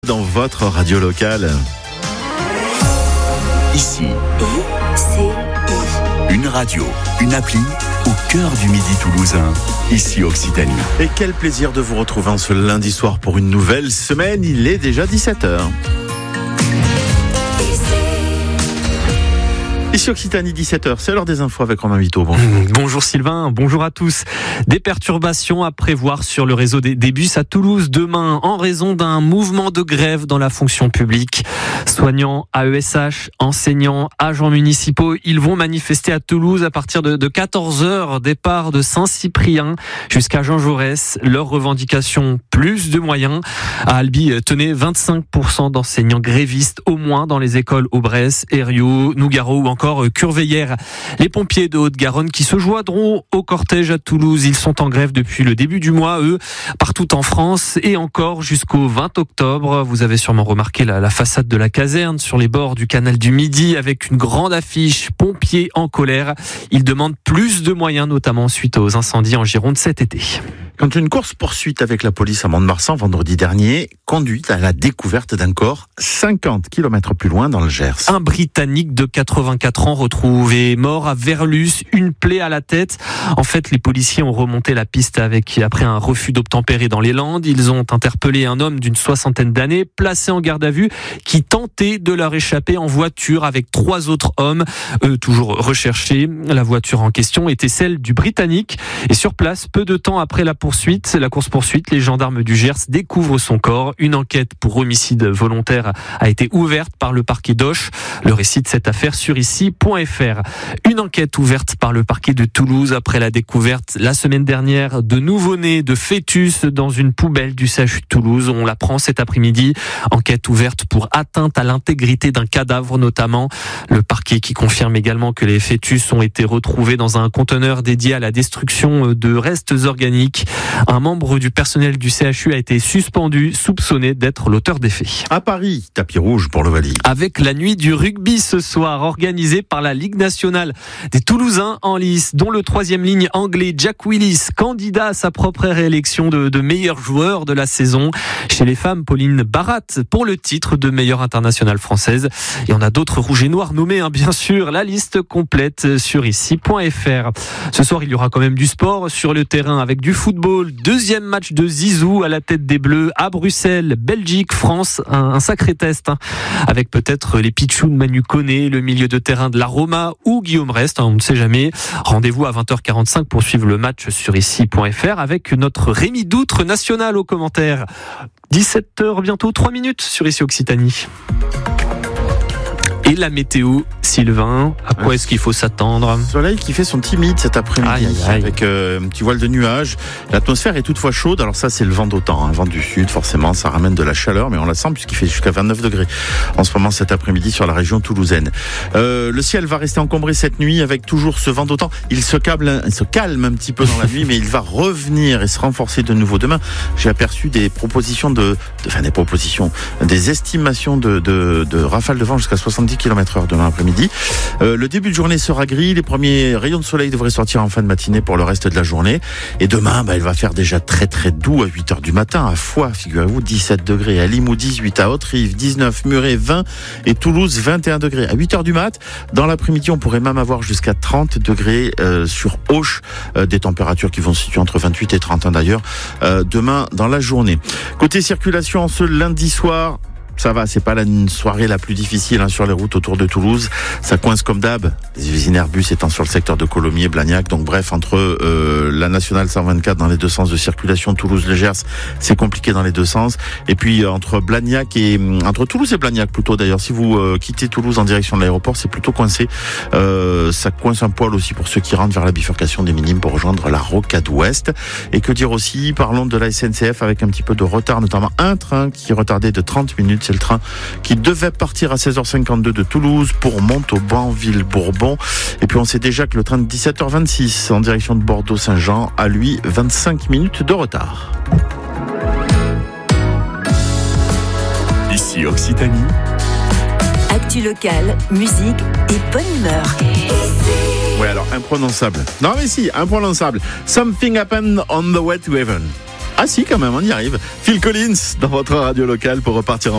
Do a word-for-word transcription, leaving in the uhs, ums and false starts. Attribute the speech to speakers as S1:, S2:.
S1: Dans votre radio locale.
S2: Ici,
S3: I C I.
S2: une radio, une appli au cœur du midi toulousain. Ici Occitanie.
S1: Et quel plaisir de vous retrouver en ce lundi soir pour une nouvelle semaine. Il est déjà dix-sept heures. Ici Occitanie, dix-sept heures, c'est l'heure des infos avec Romain Vito. Bonjour.
S4: Bonjour Sylvain, bonjour à tous. Des perturbations à prévoir sur le réseau des, des bus à Toulouse demain en raison d'un mouvement de grève dans la fonction publique. Soignants, A E S H, enseignants, agents municipaux, ils vont manifester à Toulouse à partir de, de quatorze heures, départ de Saint-Cyprien jusqu'à Jean Jaurès. Leur revendication, plus de moyens. À Albi, tenez, vingt-cinq pour cent d'enseignants grévistes au moins dans les écoles Aubrès, Eyrieux, Nougaro ou encore Curveillère. Les pompiers de Haute-Garonne qui se joindront au cortège à Toulouse. Ils sont en grève depuis le début du mois, eux, partout en France et encore jusqu'au vingt octobre. Vous avez sûrement remarqué la, la façade de la caserne sur les bords du canal du Midi avec une grande affiche « Pompiers en colère ». Ils demandent plus de moyens, notamment suite aux incendies en Gironde cet été.
S1: Quand une course-poursuite avec la police à Mont-de-Marsan vendredi dernier conduit à la découverte d'un corps cinquante kilomètres plus loin dans le Gers.
S4: Un Britannique de quatre-vingt-quatre ans retrouvé mort à Verlus, une plaie à la tête. En fait, les policiers ont remonté la piste avec, après un refus d'obtempérer dans les Landes. Ils ont interpellé un homme d'une soixantaine d'années, placé en garde à vue, qui tentait de leur échapper en voiture avec trois autres hommes, eux toujours recherchés. La voiture en question était celle du Britannique. Et sur place, peu de temps après la poursuite, la course-poursuite, les gendarmes du Gers découvrent son corps. Une enquête pour homicide volontaire a été ouverte par le parquet d'Auch. Le récit de cette affaire sur ici point f r. Une enquête ouverte par le parquet de Toulouse après la découverte la semaine dernière de nouveau-nés, de fœtus dans une poubelle du C H U de Toulouse. On l'apprend cet après-midi. Enquête ouverte pour atteinte à l'intégrité d'un cadavre notamment. Le parquet qui confirme également que les fœtus ont été retrouvés dans un conteneur dédié à la destruction de restes organiques. Un membre du personnel du C H U a été suspendu, soupçonné d'être l'auteur des faits.
S1: À Paris, tapis rouge pour le Valais.
S4: Avec la nuit du rugby ce soir, organisée par la Ligue nationale des Toulousains en lice, dont le troisième ligne anglais Jack Willis, candidat à sa propre réélection de, de meilleur joueur de la saison. Chez les femmes, Pauline Barat pour le titre de meilleure internationale française. Il y en a d'autres rouges et noirs nommés, hein, bien sûr. La liste complète sur ici point f r. Ce soir, il y aura quand même du sport sur le terrain avec du football. Deuxième match de Zizou à la tête des Bleus à Bruxelles, Belgique, France, un, un sacré test, hein, avec peut-être les pitchous de Manu Koné, le milieu de terrain de la Roma ou Guillaume Rest, hein, on ne sait jamais. Rendez-vous à vingt heures quarante-cinq pour suivre le match sur ici point f r avec notre Rémi Doutre national au commentaire. dix-sept heures bientôt, trois minutes sur ici Occitanie. Et la météo, Sylvain, à quoi est-ce qu'il faut s'attendre ?
S1: Soleil qui fait son timide cet après-midi,
S4: aïe, aïe, aïe.
S1: avec euh, un petit voile de nuages. L'atmosphère est toutefois chaude, alors ça c'est le vent d'OTAN, hein, vent du sud, forcément ça ramène de la chaleur, mais on la sent puisqu'il fait jusqu'à vingt-neuf degrés en ce moment cet après-midi sur la région toulousaine. Euh, le ciel va rester encombré cette nuit avec toujours ce vent d'OTAN. Il se, câble, il se calme un petit peu dans la nuit, mais il va revenir et se renforcer de nouveau demain. J'ai aperçu des propositions de, de enfin des propositions, des estimations de, de, de rafales de vent jusqu'à soixante-dix kilomètres heure demain après-midi. Euh, le début de journée sera gris. Les premiers rayons de soleil devraient sortir en fin de matinée pour le reste de la journée. Et demain, bah, il va faire déjà très très doux à huit heures du matin. À Foix, figurez-vous, dix-sept degrés. À Limoux, dix-huit. À Haute-Rive, dix-neuf. Muret, vingt. Et Toulouse, vingt et un degrés. À huit heures du mat, dans l'après-midi, on pourrait même avoir jusqu'à trente degrés euh, sur Auch. Euh, des températures qui vont se situer entre vingt-huit et trente et un d'ailleurs. Euh, demain, dans la journée. Côté circulation, ce lundi soir, ça va, c'est pas la soirée la plus difficile hein, sur les routes autour de Toulouse. Ça coince comme d'hab. Les usines Airbus étant sur le secteur de Colomiers, Blagnac. Donc bref, entre euh, la nationale cent vingt-quatre dans les deux sens de circulation, Toulouse-Le Gers, c'est compliqué dans les deux sens. Et puis euh, entre Blagnac et entre Toulouse et Blagnac plutôt d'ailleurs. Si vous euh, quittez Toulouse en direction de l'aéroport, c'est plutôt coincé. Euh, ça coince un poil aussi pour ceux qui rentrent vers la bifurcation des Minimes pour rejoindre la Rocade Ouest. Et que dire aussi, parlons de la S N C F avec un petit peu de retard, notamment un train qui est retardé de trente minutes. C'est le train qui devait partir à seize heures cinquante-deux de Toulouse pour Montauban-Ville-Bourbon. Et puis on sait déjà que le train de dix-sept heures vingt-six en direction de Bordeaux-Saint-Jean a lui vingt-cinq minutes de retard.
S2: Ici Occitanie.
S3: Actu locale, musique et bonne humeur.
S1: Ouais, alors imprononçable. Non mais si, imprononçable. Something happened on the way to heaven. Ah si, quand même, on y arrive. Phil Collins dans votre radio locale pour repartir en